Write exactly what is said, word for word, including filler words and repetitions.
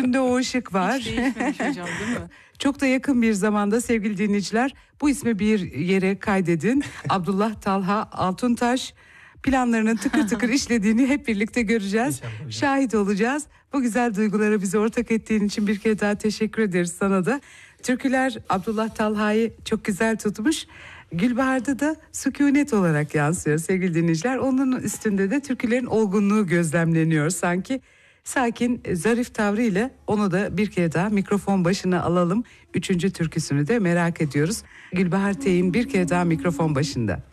yüzünde o ışık var. Hiç değişmemiş hocam, değil mi? Çok da yakın bir zamanda sevgili dinleyiciler bu ismi bir yere kaydedin. Abdullah Talha Altuntaş, planlarının tıkır tıkır işlediğini hep birlikte göreceğiz. Şahit olacağız. Bu güzel duygulara bizi ortak ettiğin için bir kere daha teşekkür ederiz sana da. Türküler Abdullah Talha'yı çok güzel tutmuş. Gülbahar'da da sükunet olarak yansıyor sevgili dinleyiciler. Onun üstünde de türkülerin olgunluğu gözlemleniyor sanki. Sakin, zarif tavrıyla onu da bir kere daha mikrofon başına alalım. Üçüncü türküsünü de merak ediyoruz. Gülbahar Teyin bir kere daha mikrofon başında.